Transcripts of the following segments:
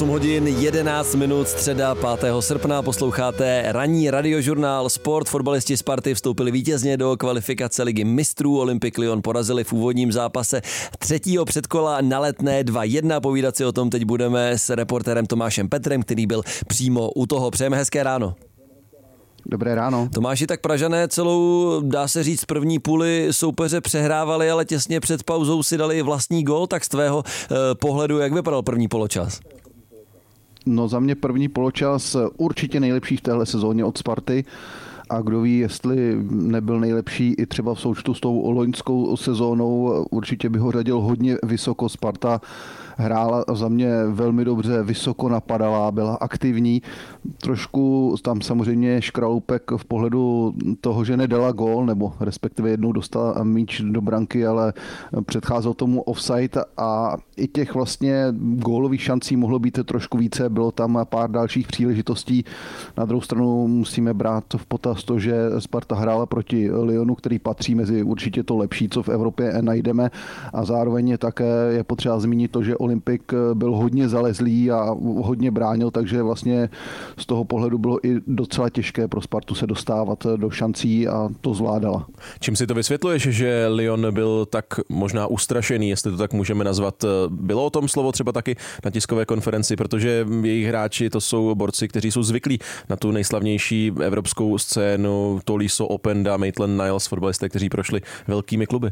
8 hodin 11 minut, středa 5. srpna, posloucháte ranní radiožurnál Sport. Fotbalisti Sparty vstoupili vítězně do kvalifikace Ligy mistrů. Olympic Lyon porazili v úvodním zápase třetího předkola na Letné 2-1. Povídat si o tom teď budeme s reportérem Tomášem Petrem, který byl přímo u toho. Přejeme hezké ráno. Dobré ráno. Tomáši, tak Pražané celou, dá se říct, první půli soupeře přehrávali, ale těsně před pauzou si dali vlastní gól, tak z tvého pohledu, jak vypadal první poločas? No za mě první poločas určitě nejlepší v téhle sezóně od Sparty. A kdo ví, jestli nebyl nejlepší i třeba v součtu s tou loňskou sezónou, určitě bych ho řadil hodně vysoko. Sparta hrála za mě velmi dobře, vysoko napadala, byla aktivní. Trošku tam samozřejmě škraloupek v pohledu toho, že nedala gól, nebo respektive jednou dostala míč do branky, ale předcházel tomu offside a i těch vlastně gólových šancí mohlo být trošku více, bylo tam pár dalších příležitostí. Na druhou stranu musíme brát v potaz to, že Sparta hrála proti Lyonu, který patří mezi určitě to lepší, co v Evropě najdeme, a zároveň také je potřeba zmínit to, že Olympik byl hodně zalezlý a hodně bránil, takže vlastně z toho pohledu bylo i docela těžké pro Spartu se dostávat do šancí a to zvládala. Čím si to vysvětluješ, že Lyon byl tak možná ustrašený, jestli to tak můžeme nazvat? Bylo o tom slovo třeba taky na tiskové konferenci, protože jejich hráči to jsou borci, kteří jsou zvyklí na tu nejslavnější evropskou scénu, Tolisso, Openda, Maitland-Niles, fotbalisté, kteří prošli velkými kluby.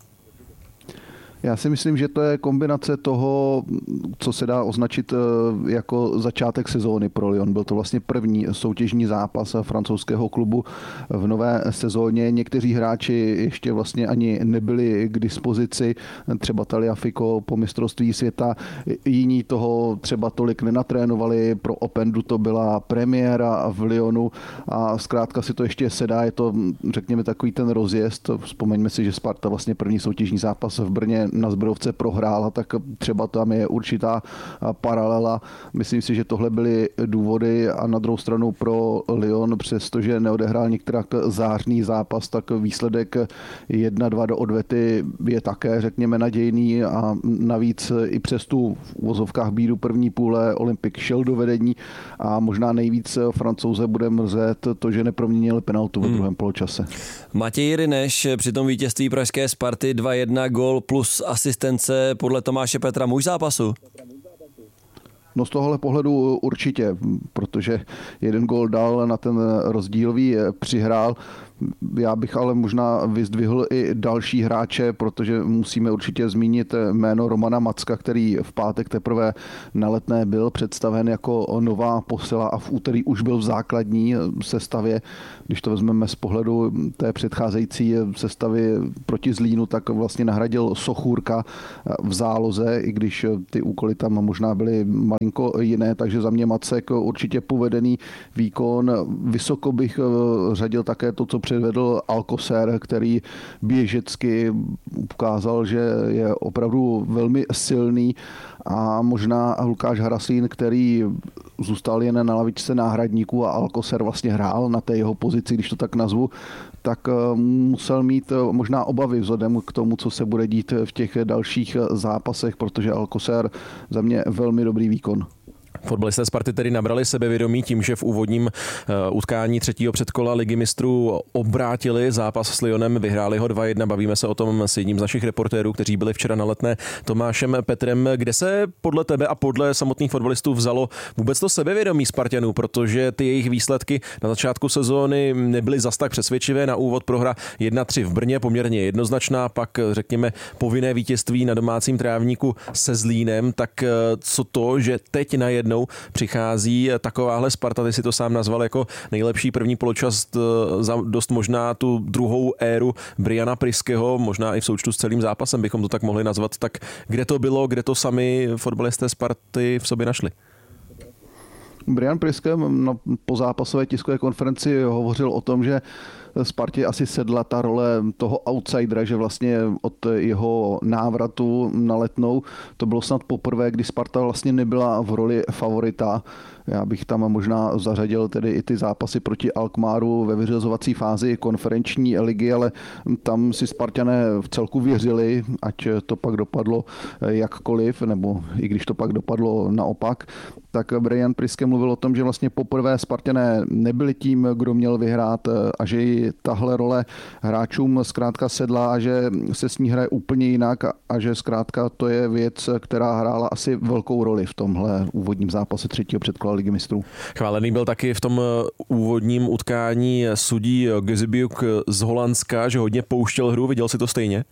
Já si myslím, že to je kombinace toho, co se dá označit jako začátek sezóny pro Lyon. Byl to vlastně první soutěžní zápas francouzského klubu v nové sezóně. Někteří hráči ještě vlastně ani nebyli k dispozici, třeba Tagliafico po mistrovství světa. Jiní toho třeba tolik nenatrénovali. Pro Opendu to byla premiéra v Lyonu a zkrátka si to ještě sedá. Je to, řekněme, takový ten rozjezd. Vzpomeňme si, že Sparta vlastně první soutěžní zápas v Brně na Zbrojovce prohrála, tak třeba tam je určitá paralela. Myslím si, že tohle byly důvody a na druhou stranu pro Lyon, přestože neodehrál některá zářný zápas, tak výsledek 1-2 do odvety je také, řekněme, nadějný a navíc i přes tu v uvozovkách bídu první půle Olympik šel do vedení a možná nejvíc Francouze bude mrzet to, že neproměnili penaltu ve druhém poločase. Matěj Ryneš při tom vítězství pražské Sparty 2-1 gól plus asistence podle Tomáše Petra muž zápasu? No z tohohle pohledu určitě, protože jeden gól dal, na ten rozdílový přihrál. Já bych ale možná vyzdvihl i další hráče, protože musíme určitě zmínit jméno Romana Macka, který v pátek teprve na Letné byl představen jako nová posila a v úterý už byl v základní sestavě. Když to vezmeme z pohledu té předcházející sestavy proti Zlínu, tak vlastně nahradil Sochůrka v záloze, i když ty úkoly tam možná byly malinko jiné, takže za mě Macek určitě povedený výkon. Vysoko bych řadil také to, co předvedl Alcocer, který běžecky ukázal, že je opravdu velmi silný, a možná Lukáš Haraslín, který zůstal jen na lavičce náhradníků a Alcocer vlastně hrál na té jeho pozici, když to tak nazvu, tak musel mít možná obavy vzhledem k tomu, co se bude dít v těch dalších zápasech, protože Alcocer za mě velmi dobrý výkon. Fotbalisté Sparty tedy nabrali sebevědomí tím, že v úvodním utkání třetího předkola Ligy mistrů obrátili zápas s Lyonem, vyhráli ho 2-1. Bavíme se o tom s jedním z našich reportérů, kteří byli včera na Letné, Tomášem Petrem. Kde se podle tebe a podle samotných fotbalistů vzalo vůbec to sebevědomí Spartanů, protože ty jejich výsledky na začátku sezóny nebyly zas tak přesvědčivé. Na úvod prohra 1-3 v Brně, poměrně jednoznačná, pak řekněme povinné vítězství na domácím trávníku se Zlínem. Tak co to, že teď najednou přichází takováhle Sparta, ty si to sám nazval jako nejlepší první poločas za dost možná tu druhou éru Briana Priského, možná i v součtu s celým zápasem bychom to tak mohli nazvat. Tak kde to bylo, kde to sami fotbalisté Sparty v sobě našli? Brian Priske po zápasové tiskové konferenci hovořil o tom, že Spartě asi sedla ta role toho outsidera, že vlastně od jeho návratu na Letnou to bylo snad poprvé, kdy Sparta vlastně nebyla v roli favorita. Já bych tam možná zařadil tedy i ty zápasy proti Alkmaru ve vyřazovací fázi konferenční ligy, ale tam si Spartané v celku věřili, ať to pak dopadlo jakkoliv, nebo i když to pak dopadlo naopak, tak Brian Priske mluvil o tom, že vlastně poprvé Spartané nebyli tím, kdo měl vyhrát a že i tahle role hráčům zkrátka sedla a že se s ní hraje úplně jinak a že zkrátka to je věc, která hrála asi velkou roli v tomhle úvodním zápase třetího předkola Ligy mistrů. Chválený byl taky v tom úvodním utkání sudí Gezibiuk z Holandska, že hodně pouštěl hru, viděl si to stejně?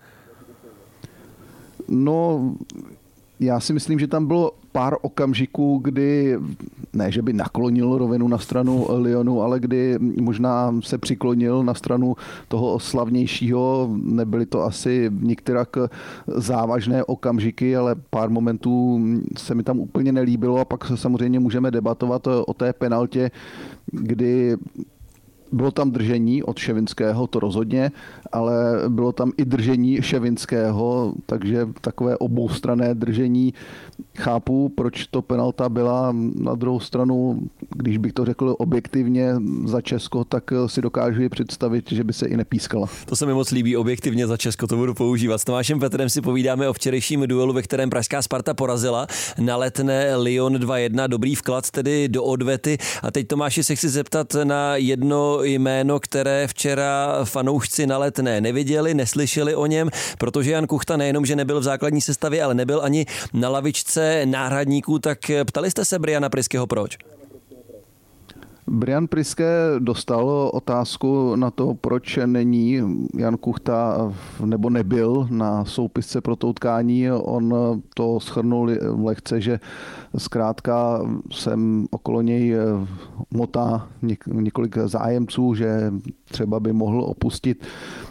No, já si myslím, že tam bylo pár okamžiků, kdy, ne, že by naklonil rovinu na stranu Lyonu, ale kdy možná se přiklonil na stranu toho slavnějšího. Nebyly to asi nikterak závažné okamžiky, ale pár momentů se mi tam úplně nelíbilo a pak samozřejmě můžeme debatovat o té penaltě, kdy bylo tam držení od Ševinského, to rozhodně, ale bylo tam i držení Ševinského, takže takové oboustranné držení. Chápu, proč to penalta byla. Na druhou stranu, když bych to řekl objektivně za Česko, tak si dokážu představit, že by se i nepískala. To se mi moc líbí, objektivně za Česko, to budu používat. S Tomášem Petrem si povídáme o včerejším duelu, ve kterém pražská Sparta porazila na Letné Lyon 2-1. Dobrý vklad tedy do odvety. A teď, Tomáši, se chci zeptat na jedno jméno, které včera fanoušci na Letné neviděli, neslyšeli o něm, protože Jan Kuchta nejenom, že nebyl v základní sestavě, ale nebyl ani na lavičce náhradníků, tak ptali jste se Briana Priskeho proč? Brian Priske dostal otázku na to, proč není Jan Kuchta nebo nebyl na soupisce pro to utkání. On to shrnul lehce, že zkrátka jsem okolo něj motá několik zájemců, že třeba by mohl opustit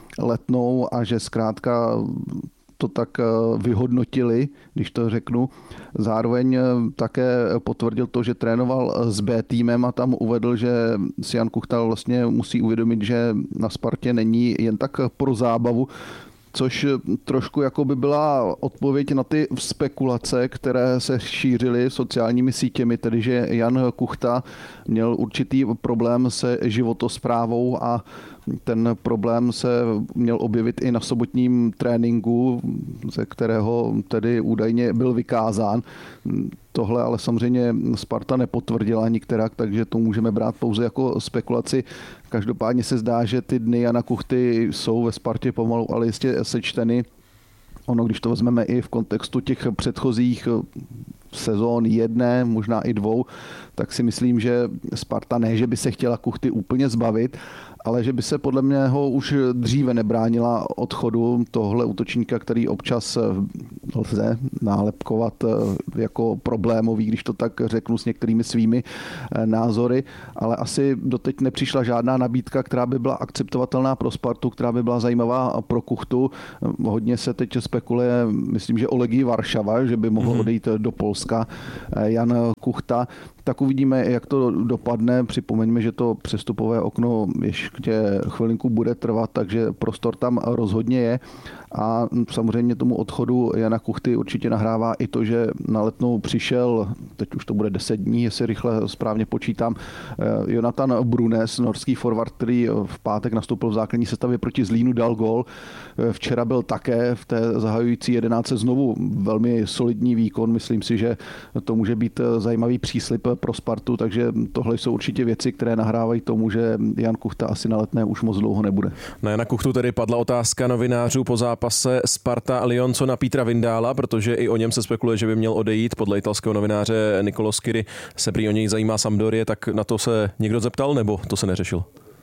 Letnou a že zkrátka to tak vyhodnotili, když to řeknu. Zároveň také potvrdil to, že trénoval s B týmem a tam uvedl, že si Jan Kuchta vlastně musí uvědomit, že na Spartě není jen tak pro zábavu, což trošku jako by byla odpověď na ty spekulace, které se šířily sociálními sítěmi, tedy že Jan Kuchta měl určitý problém se životosprávou a ten problém se měl objevit i na sobotním tréninku, ze kterého tedy údajně byl vykázán. Tohle ale samozřejmě Sparta nepotvrdila nikterak, takže to můžeme brát pouze jako spekulaci. Každopádně se zdá, že ty dny Jana Kuchty jsou ve Spartě pomalu, ale jistě sečteny. Ono, když to vezmeme i v kontextu těch předchozích sezón jedné, možná i dvou, tak si myslím, že Sparta ne, že by se chtěla Kuchty úplně zbavit, ale že by se podle mého už dříve nebránila odchodu tohle útočníka, který občas lze nálepkovat jako problémový, když to tak řeknu, s některými svými názory, ale asi doteď nepřišla žádná nabídka, která by byla akceptovatelná pro Spartu, která by byla zajímavá pro Kuchtu. Hodně se teď spekuluje, myslím, že o Legii Varšava, že by mohl odejít do Polska Jan Kuchta. Tak uvidíme, jak to dopadne. Připomeňme, že to přestupové okno ještě chvilinku bude trvat, takže prostor tam rozhodně je. A samozřejmě tomu odchodu Jana Kuchty určitě nahrává i to, že na Letnou přišel, teď už to bude 10 dní, jestli rychle správně počítám, Jonathan Brunes, norský forward, který v pátek nastoupil v základní sestavě proti Zlínu, dal gól. Včera byl také v té zahajující 11 znovu velmi solidní výkon. Myslím si, že to může být zajímavý příslib pro Spartu, takže tohle jsou určitě věci, které nahrávají tomu, že Jan Kuchta asi na Letné už moc dlouho nebude. Na Jana Kuchtu tedy padla otázka novinářů po zápase Sparta-Lyon, co na Petra Vindála, protože i o něm se spekuluje, že by měl odejít. Podle italského novináře Nicolo Schiri se prý o něj zajímá Sampdorie, tak na to se někdo zeptal, nebo to se neřešilo?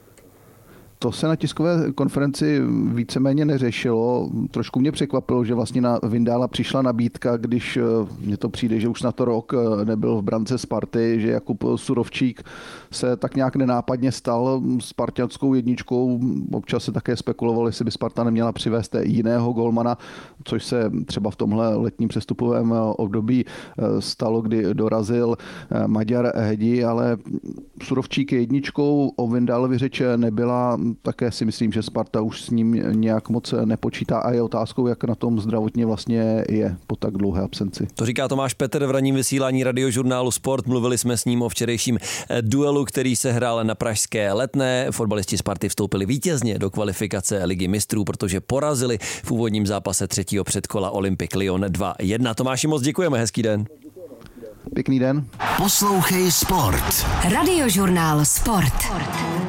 To se na tiskové konferenci víceméně neřešilo. Trošku mě překvapilo, že vlastně na Vindála přišla nabídka, když mně to přijde, že už na to rok nebyl v brance Sparty, že Jakub Surovčík se tak nějak nenápadně stal spartanskou jedničkou. Občas se také spekulovalo, jestli by Sparta neměla přivést jiného golmana, což se třeba v tomhle letním přestupovém období stalo, kdy dorazil Maďar Hedi, ale Surovčík je jedničkou, o Vindálovi řeč nebyla. také si myslím, že Sparta už s ním nějak moc nepočítá a je otázkou, jak na tom zdravotně vlastně je po tak dlouhé absenci. To říká Tomáš Petr v ranním vysílání Radiožurnálu Sport. Mluvili jsme s ním o včerejším duelu, který se hrál na pražské Letné. Fotbalisti Sparty vstoupili vítězně do kvalifikace Ligy mistrů, protože porazili v úvodním zápase třetího předkola Olympic Lyon 2-1. Tomáši, moc děkujeme, hezký den. Pěkný den. Poslouchej Sport. Radiožurnál Sport.